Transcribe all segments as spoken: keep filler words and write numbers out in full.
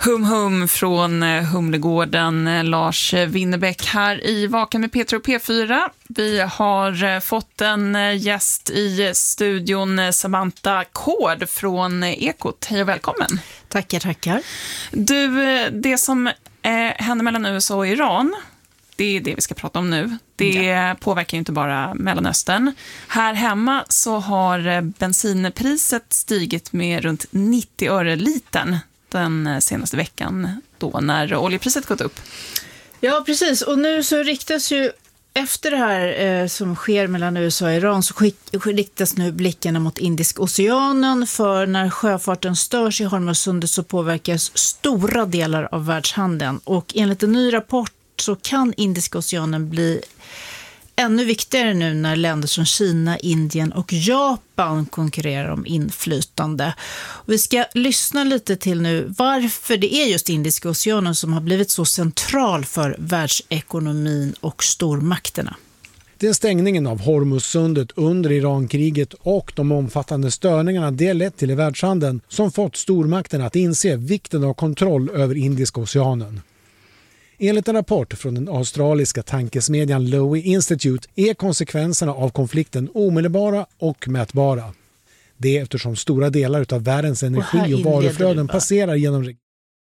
Hum hum från Humlegården. Lars Winnerbäck här i Vaken med Peter och P fyra. Vi har fått en gäst i studion, Samantha Kord från Ekot. Hej och välkommen. Tackar, tackar. Du, det som eh, händer mellan U S A och Iran, det är det vi ska prata om nu. Det ja. påverkar ju inte bara Mellanöstern. Här hemma så har bensinpriset stigit med runt nittio öre litern den senaste veckan då när oljepriset gått upp. Ja, precis. Och nu så riktas ju efter det här eh, som sker mellan U S A och Iran så skick, riktas nu blickarna mot Indiska oceanen, för när sjöfarten störs i Hormuzsundet så påverkas stora delar av världshandeln. Och enligt en ny rapport så kan Indiska oceanen bli ännu viktigare nu när länder som Kina, Indien och Japan konkurrerar om inflytande. Vi ska lyssna lite till nu varför det är just Indiska oceanen som har blivit så central för världsekonomin och stormakterna. Det är stängningen av Hormuzsundet under Irankriget och de omfattande störningarna det lett till i världshandeln som fått stormakterna att inse vikten av kontroll över Indiska oceanen. Enligt en rapport från den australiska tankesmedjan Lowy Institute är konsekvenserna av konflikten omedelbara och mätbara. Det är eftersom stora delar av världens energi och, och varuflöden passerar genom regionen.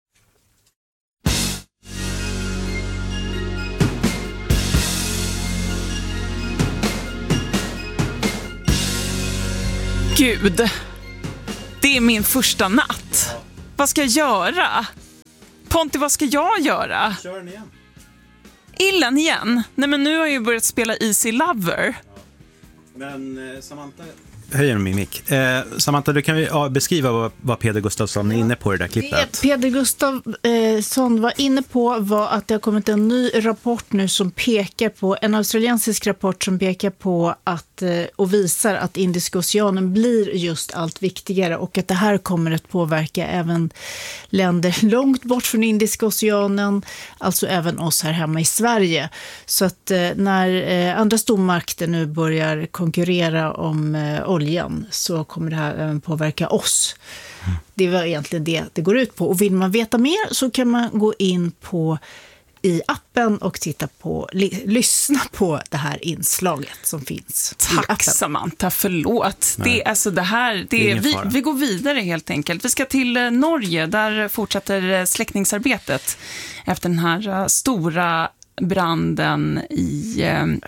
Gud, det är min första natt. Vad ska jag göra? Ponti, vad ska jag göra? Kör den igen. Illen igen? Nej, men nu har jag ju börjat spela Easy Lover. Ja. Men eh, Samantha... Höjer min mick. Eh, Samantha, du kan ju ja, beskriva vad, vad Peder Gustafsson är inne på i det där klippet. Det Peder Gustafsson var inne på var att det har kommit en ny rapport nu som pekar på, en australiensisk rapport som pekar på att, och visar att Indiska oceanen blir just allt viktigare och att det här kommer att påverka även länder långt bort från Indiska oceanen, alltså även oss här hemma i Sverige. Så att när andra stormakter nu börjar konkurrera om oljan så kommer det här även påverka oss. Mm. Det var egentligen det det går ut på. Och vill man veta mer så kan man gå in på i appen och titta på, li, lyssna på det här inslaget som finns. Tack Samantha, förlåt. Det, alltså det här, det, det vi, vi går vidare helt enkelt. Vi ska till Norge, där fortsätter släckningsarbetet efter den här stora branden i,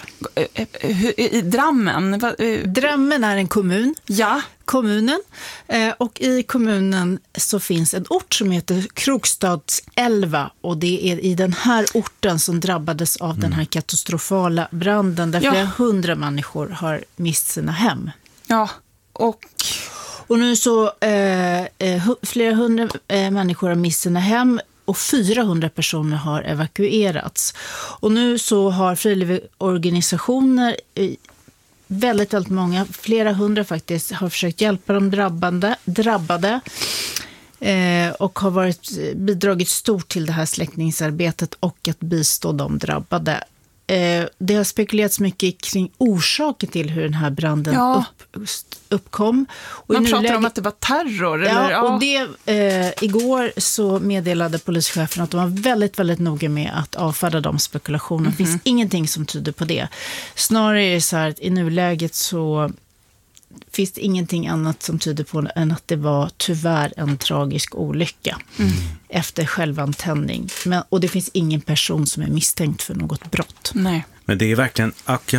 eh, i Drammen. Drammen är en kommun. Ja. Kommunen. Eh, och i kommunen så finns en ort som heter Krokstadsälva. Och det är i den här orten som drabbades av mm. den här katastrofala branden. Där ja. flera hundra människor har mist sina hem. Ja, och... Och nu så eh, flera hundra eh, människor har mist sina hem. Och fyrahundra personer har evakuerats. Och nu så har frivilligorganisationer, väldigt, väldigt många, flera hundra faktiskt, har försökt hjälpa de drabbade, drabbade eh, och har varit, bidragit stort till det här släckningsarbetet och att bistå de drabbade. Eh, det har spekulerats mycket kring orsaker till hur den här branden ja. upp, uppkom. Och man pratar nuläget, om att det var terror. Ja, eller? Ja. och det, eh, igår så meddelade polischefen att de var väldigt, väldigt noga med att avfärda de spekulationerna. Mm-hmm. Det finns ingenting som tyder på det. Snarare är det så här att i nuläget så finns det ingenting annat som tyder på än att det var tyvärr en tragisk olycka mm. efter självantändning. Men, och det finns ingen person som är misstänkt för något brott. Nej. Men det är verkligen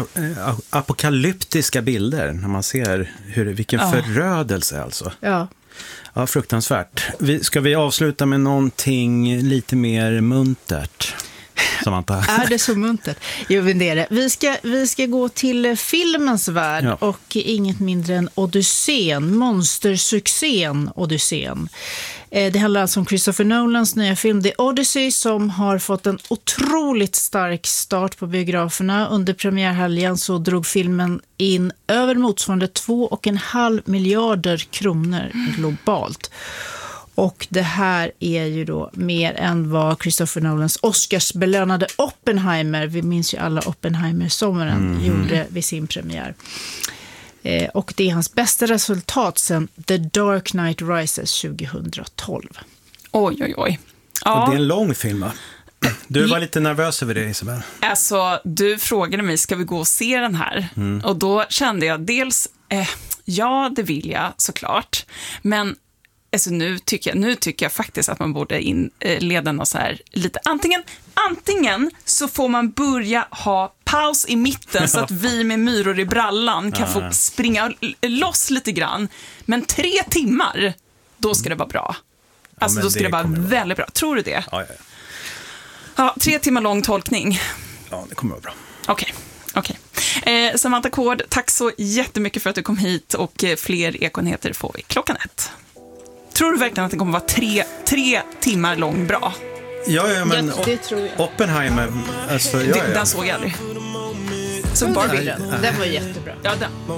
apokalyptiska bilder när man ser hur, vilken ja. förödelse alltså. Ja. Ja, fruktansvärt. Vi, ska vi avsluta med någonting lite mer muntert? Samantha. Är det så muntert? Jo, men det är det. Vi ska, vi ska gå till filmens värld ja. och inget mindre än Odysseen, monstersuccén Odysseen. Det handlar alltså om Christopher Nolans nya film The Odyssey som har fått en otroligt stark start på biograferna. Under premiärhelgen så drog filmen in över motsvarande två och en halv miljarder kronor globalt. Och det här är ju då mer än vad Christopher Nolans Oscarsbelönade Oppenheimer, vi minns ju alla Oppenheimer-sommaren, mm. gjorde vid sin premiär. Eh, och det är hans bästa resultat sedan The Dark Knight Rises tjugohundratolv. Oj, oj, oj. Ja. Och det är en lång film, va? Du var lite nervös över det, Isabel. Alltså, du frågade mig, ska vi gå och se den här? Mm. Och då kände jag dels, eh, ja, det vill jag såklart. Men alltså, nu, tycker jag, nu tycker jag faktiskt att man borde inleda något så här lite. Antingen, antingen så får man börja ha paus i mitten så att vi med myror i brallan kan få springa loss lite grann. Men tre timmar, då ska det vara bra. Alltså, ja, då ska det, det vara väldigt bra. Tror du det? Ja, ja, ja. Ja, tre timmar lång tolkning. Ja, det kommer att vara bra. Okej, okay. okay. eh, Samantha Kård, tack så jättemycket för att du kom hit, och eh, fler Ekonyheter får vi klockan ett. Tror du verkligen att det kommer att vara tre, tre timmar lång bra? Ja, ja, men ja, det tror jag. Oppenheimer, alltså, ja, ja. Den såg jag aldrig. Så Barbie. Den var jättebra. Ja, den.